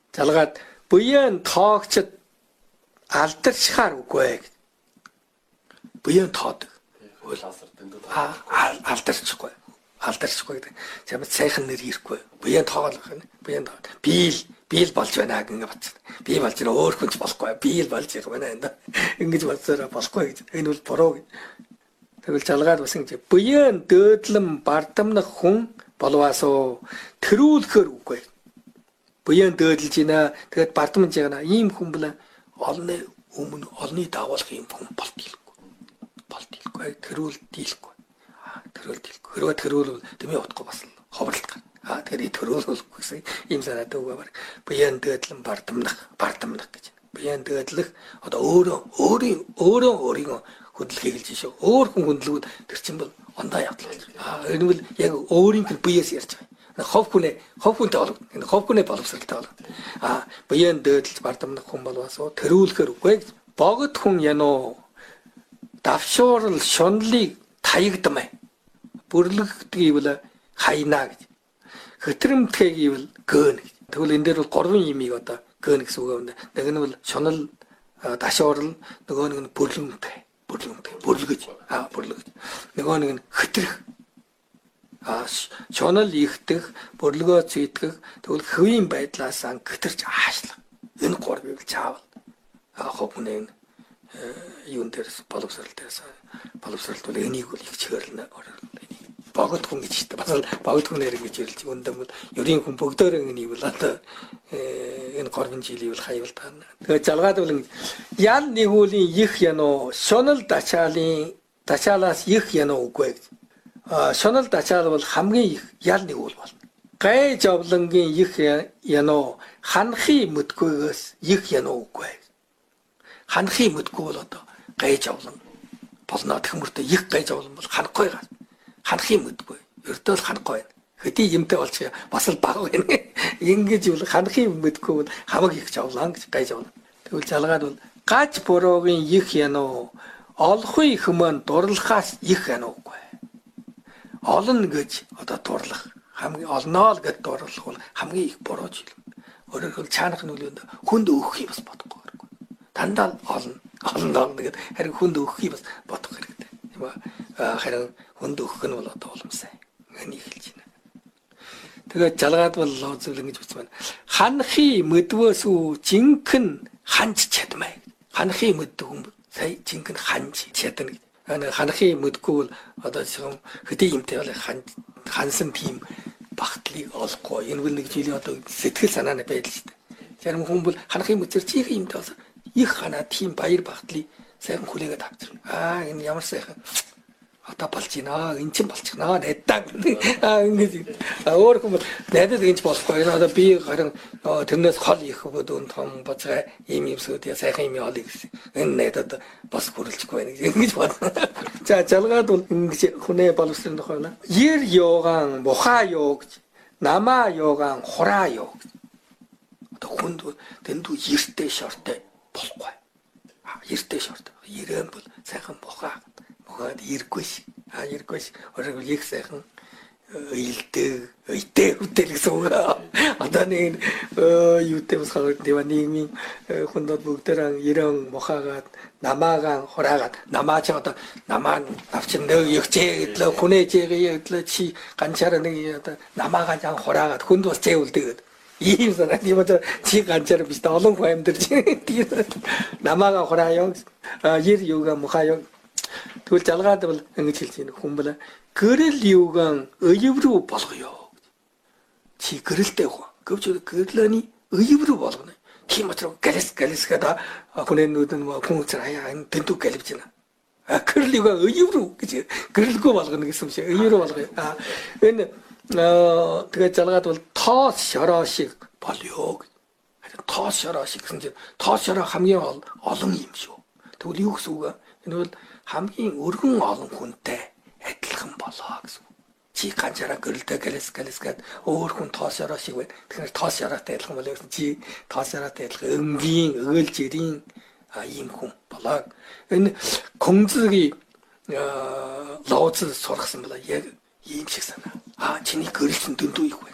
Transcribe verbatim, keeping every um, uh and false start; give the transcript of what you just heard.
Залгаад буян тоогчд алдаршихаар үгүй. Буян тоод. Аа алдарчихгүй. Алдарчихгүй гэдэг. Чамд сайхан нэр ирэхгүй. Буян тоолох нь. Буян тоод. Бийл бийл болж байна гэнгээ бацсан. Би болж байна өөр хүнч болохгүй. Бийл болж байгаа байна энэ. Ингэж болсоор болохгүй гэж. Энэ бол буруу гэж. Тэгвэл залгаад бас ингэ буян дөөдлөн бардамнах хүн болваасоо тэрүүлэхэр үгүй. Буян дөөдлж байна. Тэгээд бардамж яана. Ийм хүн бол олны өмнө олны дагуулах юм хүн болтийлгүй. Болтийлгүй. Тэрүүл дийлгүй. Тэрүүл дийлгүй. Хэрвээ тэрүүл дэмий утгагүй бас ховрлт гар. Аа тэгээд тэрүүлэхгүй гэсэн ийм санаатай үг байна. Буян дөөдлөн бардамнах, бардамнах гэж. Буян дөөдлөх одоо өөрөө өөрийн өөрөө өөрийн хөдөлгөөг хэлж шүү. Өөр хүн хөдөлгөөд тэр чинь бол ондоо явдлаа. Аа энэ бол яг өөрийн биеэс ярьж байгаа. Хов хүнээ хов хүнтэй болов. Энэ хов хүнээ боловсралтай болов. Аа буян дөөдлж бардамнах хүн болвасоо тэрүүлэхэр үгүй. Богд хүн януу давшуурл шунлыг таягдмай. Бүрлэгдгийвэл хайнаа гэж. Хөтрөмтгийвэл гөөн гэж. Тэгвэл энэ дээр бол гурван имийг одоо гөөн гэсэн үг байна. Нэг нь бол шунал дашуурл, нөгөө нэг нь бүрлэмтэй. Бүрлэмтэй. Бүрлэгж. Аа бүрлэгж. Нөгөө нэг нь хөтрөх. Аа шунал ихтэх, бүрлгөө зүйтгэх, тэгвэл хөвийн байдлаас ангитэрч аашлах. Энэ гурвыг чаавал. Аа хөвгүнэн юун дээрс боловсрал дээрс боловсралт бол энийг бол их чигэрлэнэ. Богд хүн гэж хэлдэг. Бас богд хүнээр гэж хэлж өндөм бол ерийн хүн бүгдөө ингэ бол одоо энэ гурван жилийн бол хайвал таана. Тэгээд залгаад бол ял нэгүүлийн их януу шунал дачаалын дачаалаас их януу үгүй. А шунал дачаал бол хамгийн их ял нэгүүл бол. Гай жавлангийн их януу ханхи мэдгүйгээс их януу үгүй. Ханхи мэдгүй бол одоо гай жавлан болно гэх их гай жавлан бол ханахгүй гал. Ханхи мэдгүй. Өртөөл ханахгүй байна. Хэдий юмтай болчих бас л баг байна. Ингэж бол ханхи мэдгүй бол хамаг их жавлан гэж гай жавлан. Тэгвэл залгаад бол гаж буруугийн их януу олохын хүмүүн дурлахаас их януугүй. Олон гэж одоо дурлах хамгийн олноо л гэж дурлах бол хамгийн их буруу жил. Өөрөөр хэлбэл чаанах нөлөөнд хүнд өгөх юм бас бодохгүй хэрэггүй. Дандаа олон олон олон гэдэг харин хүнд өгөх юм бас бодох хэрэгтэй. Тийм ба харин хүнд өгөх нь бол одоо уламсай. Энийг хэлж байна. Тэгээд жалгаад бол лозол ингэж бичсэн байна. Ханхи мэдвөөс үү жинхэнэ ханж чадмай. Ханхи мэддэг хүн сая жинхэнэ ханж чадна. Ханхи мэдгүй бол одоо жишээ хэдий юмтай бол хан хансан тийм багтлыг олохгүй. Энэ бол нэг жилийн одоо сэтгэл санааны байдал шүү дээ. Зарим хүн бол ханхи мэдэр чих юмтай бол их ханаа тийм баяр багтлыг сайхан хүлээгээд авчихна. Аа энэ ямар сайхан одоо болж байна. Энд чинь болчихно. Найдаа. Аа ингэж өөр хүмүүс найдад ингэж болохгүй. Энэ одоо би харин тэрнээс хол их өгөөд том бацгаа ийм юмсууд я сайхан юм олё гэсэн. Энэ найдад бас хүрлжихгүй байна гэж бодно. За жалгаад бол ингэж хүнээ боловсрын тохой байна. Ер ёоган муха ёо гэж намаа ёоган хураа ёо гэж. Одоо хүнд дэндүү ертэй шортой болохгүй. Аа ертэй шортой. Ирээн бол сайхан муха Хаад иргүй ш. А иргүй ш. Өөрөөр их сайхан илдэг, өйтэй хөтөл гэсэн үг. Одоо нэг юутэй бас хавар дива нийгмийн хүндод бүгдээр ирэн мохаагаад намаагаан хураагаад намаа ч одоо намаа авчин нэг ягчээ гэдлээ хүнээж гэдлээ чи ганчаараа нэг одоо намаагаан жан хураагаад хүнд бас зэвэлдэг. Ийм санаа тийм одоо чи ганчаар биш олон хүн амьдэрч намаагаан хурааё. Ер юуга мохааё. Тэгвэл жалгаад бол ингэж хэлж байна. Хүн бол гэрэл юуган өйв рүү болгоё. Чи гэрэлтэй хүн. Гэвч гэрлэний өйв рүү болгоно. Тийм учраас галс галс гэдэг хүнэнүүд нь хүн цаая энэ дэндүү галвж байна. А гэрэл юуган өйв рүү гэж гэрэлгүй болгоно гэсэн юм шиг өйв рүү болгоё. А энэ тэгээд жалгаад бол тоос шороо шиг болёо гэж. Харин тоос шороо шиг гэсэн чинь тоос шороо хамгийн олон юм шүү. Тэгвэл юу гэсэн үг вэ? Энэ бол хамгийн өргөн олон хүнтэй адилхан болоо гэсэн. Чи ганцаараа гэрэлтэй галс галс гэд өөр хүн тоосороо шиг байна. Тэгэхээр тоос яраатай адилхан болоо гэсэн чи тоос яраатай адилхан өнгийн өөл жирийн ийм хүн болоо. Энэ Концгийн лооц сургасан бол яг ийм шиг санаа. Аа чиний гэрэлсэн дөндөө их байна.